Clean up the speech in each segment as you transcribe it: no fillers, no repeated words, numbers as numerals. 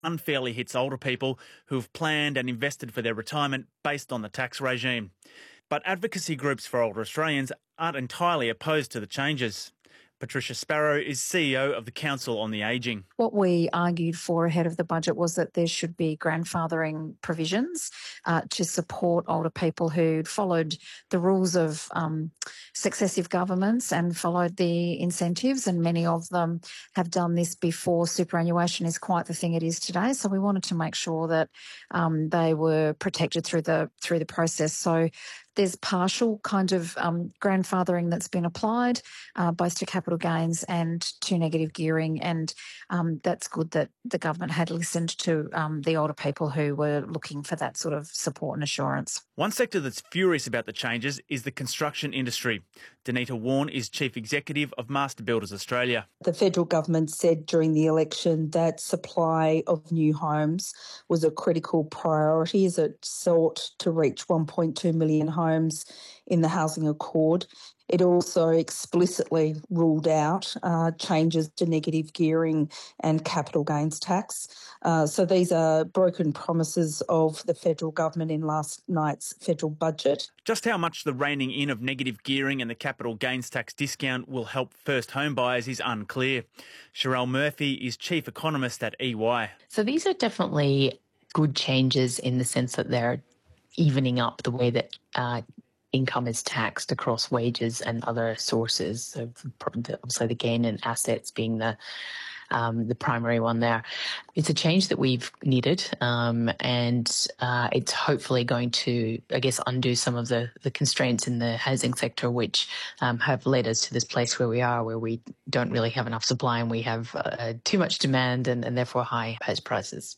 unfairly hits older people who have planned and invested for their retirement based on the tax regime. But advocacy groups for older Australians aren't entirely opposed to the changes. Patricia Sparrow is CEO of the Council on the Ageing. What we argued for ahead of the budget was that there should be grandfathering provisions to support older people who'd followed the rules of successive governments and followed the incentives, and many of them have done this before superannuation is quite the thing it is today. So we wanted to make sure that they were protected through the process. So there's partial kind of grandfathering that's been applied, both to capital gains and to negative gearing, and that's good that the government had listened to the older people who were looking for that sort of support and assurance. One sector that's furious about the changes is the construction industry. Danita Warren is Chief Executive of Master Builders Australia. The federal government said during the election that supply of new homes was a critical priority as it sought to reach 1.2 million homes in the Housing Accord. It also explicitly ruled out changes to negative gearing and capital gains tax. So these are broken promises of the federal government in last night's federal budget. Just how much the reining in of negative gearing and the capital gains tax discount will help first home buyers is unclear. Sherelle Murphy is Chief Economist at EY. So these are definitely good changes in the sense that they're evening up the way that income is taxed across wages and other sources. So obviously the gain in assets being the primary one there. It's a change that we've needed, and it's hopefully going to, I guess, undo some of the constraints in the housing sector, which have led us to this place where we are, where we don't really have enough supply and we have too much demand and therefore high house prices.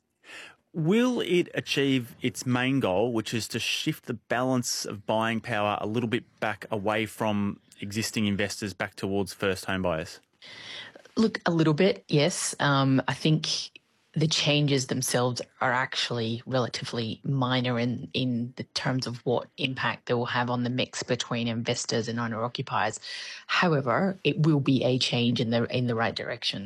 Will it achieve its main goal, which is to shift the balance of buying power a little bit back away from existing investors back towards first home buyers? Look, a little bit, yes. I think the changes themselves are actually relatively minor in the terms of what impact they will have on the mix between investors and owner-occupiers. However, it will be a change in the right direction.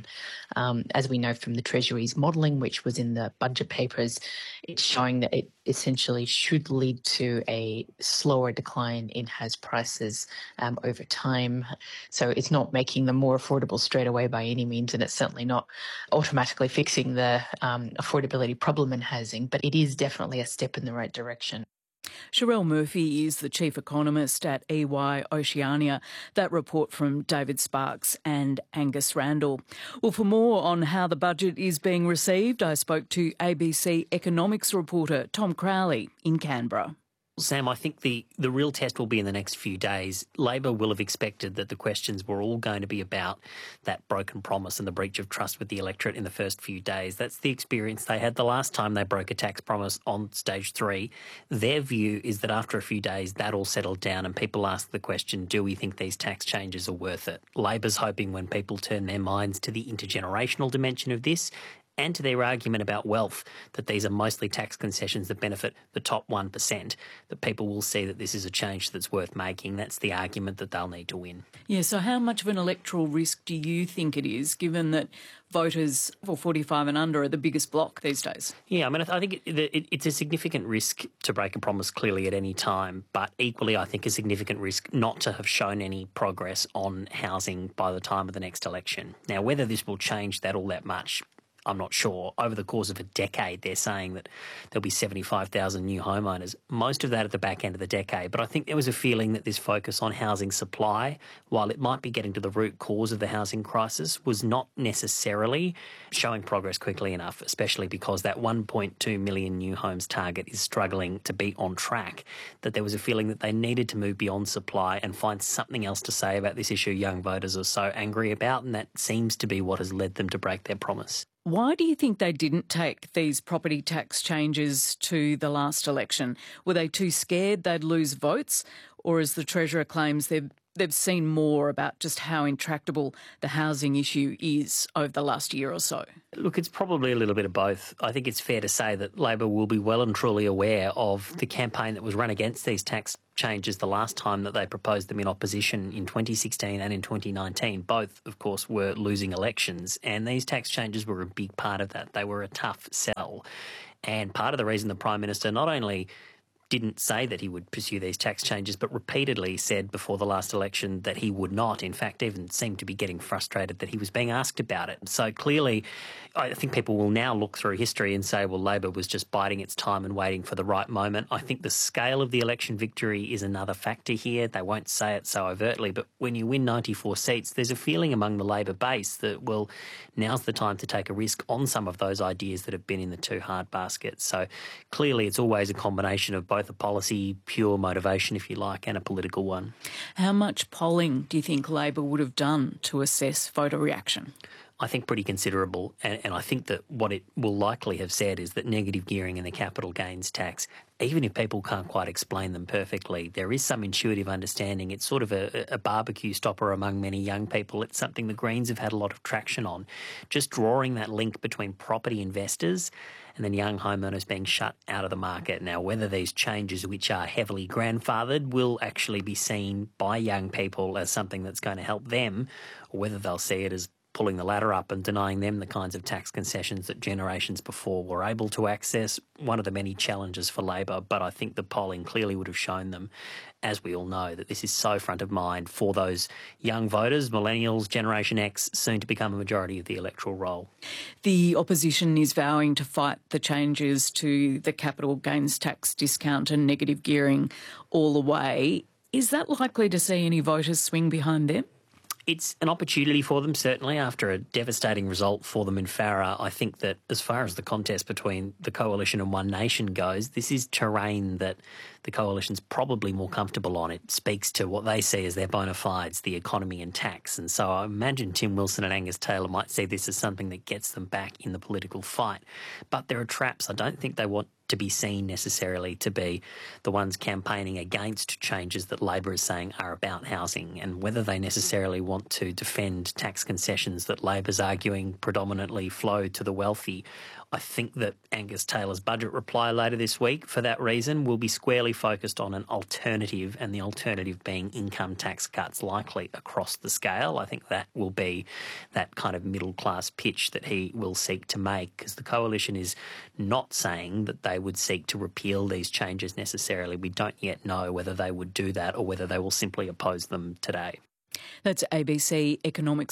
As we know from the Treasury's modelling, which was in the budget papers, it's showing that it essentially should lead to a slower decline in house prices over time. So it's not making them more affordable straight away by any means, and it's certainly not automatically fixing the affordability problem in housing, but it is definitely a step in the right direction. Sherelle Murphy is the Chief Economist at EY Oceania. That report from David Sparks and Angus Randall. Well, for more on how the budget is being received, I spoke to ABC economics reporter Tom Crowley in Canberra. Sam, I think the real test will be in the next few days. Labor will have expected that the questions were all going to be about that broken promise and the breach of trust with the electorate in the first few days. That's the experience they had the last time they broke a tax promise on stage 3. Their view is that after a few days, that all settled down and people ask the question, do we think these tax changes are worth it? Labor's hoping when people turn their minds to the intergenerational dimension of this and to their argument about wealth, that these are mostly tax concessions that benefit the top 1%, that people will see that this is a change that's worth making. That's the argument that they'll need to win. Yeah, so how much of an electoral risk do you think it is, given that voters for 45 and under are the biggest bloc these days? Yeah, I mean, I think it's a significant risk to break a promise clearly at any time, but equally I think a significant risk not to have shown any progress on housing by the time of the next election. Now, whether this will change that all that much, I'm not sure. Over the course of a decade, they're saying that there'll be 75,000 new homeowners, most of that at the back end of the decade. But I think there was a feeling that this focus on housing supply, while it might be getting to the root cause of the housing crisis, was not necessarily showing progress quickly enough, especially because that 1.2 million new homes target is struggling to be on track, that there was a feeling that they needed to move beyond supply and find something else to say about this issue young voters are so angry about, and that seems to be what has led them to break their promise. Why do you think they didn't take these property tax changes to the last election? Were they too scared they'd lose votes? Or as the Treasurer claims, they're they've seen more about just how intractable the housing issue is over the last year or so? Look, it's probably a little bit of both. I think it's fair to say that Labor will be well and truly aware of the campaign that was run against these tax changes the last time that they proposed them in opposition in 2016 and in 2019. Both, of course, were losing elections, and these tax changes were a big part of that. They were a tough sell. And part of the reason the Prime Minister not only didn't say that he would pursue these tax changes, but repeatedly said before the last election that he would not. In fact, even seemed to be getting frustrated that he was being asked about it. So clearly, I think people will now look through history and say, well, Labor was just biding its time and waiting for the right moment. I think the scale of the election victory is another factor here. They won't say it so overtly, but when you win 94 seats, there's a feeling among the Labor base that, well, now's the time to take a risk on some of those ideas that have been in the too hard basket. So clearly, it's always a combination of both a policy, pure motivation, if you like, and a political one. How much polling do you think Labor would have done to assess voter reaction? I think pretty considerable, and I think that what it will likely have said is that negative gearing and the capital gains tax, even if people can't quite explain them perfectly, there is some intuitive understanding. It's sort of a barbecue stopper among many young people. It's something the Greens have had a lot of traction on. Just drawing that link between property investors and then young homeowners being shut out of the market. Now, whether these changes, which are heavily grandfathered, will actually be seen by young people as something that's going to help them, or whether they'll see it as pulling the ladder up and denying them the kinds of tax concessions that generations before were able to access, one of the many challenges for Labor. But I think the polling clearly would have shown them, as we all know, that this is so front of mind for those young voters, millennials, Generation X, soon to become a majority of the electoral roll. The opposition is vowing to fight the changes to the capital gains tax discount and negative gearing all the way. Is that likely to see any voters swing behind them? It's an opportunity for them, certainly, after a devastating result for them in Farrer. I think that as far as the contest between the Coalition and One Nation goes, this is terrain that the Coalition's probably more comfortable on. It speaks to what they see as their bona fides, the economy and tax. And so I imagine Tim Wilson and Angus Taylor might see this as something that gets them back in the political fight. But there are traps. I don't think they want to be seen necessarily to be the ones campaigning against changes that Labor is saying are about housing, and whether they necessarily want to defend tax concessions that Labor's arguing predominantly flow to the wealthy. I think that Angus Taylor's budget reply later this week, for that reason, will be squarely focused on an alternative, and the alternative being income tax cuts, likely across the scale. I think that will be that kind of middle-class pitch that he will seek to make, because the Coalition is not saying that they would seek to repeal these changes necessarily. We don't yet know whether they would do that or whether they will simply oppose them today. That's ABC economics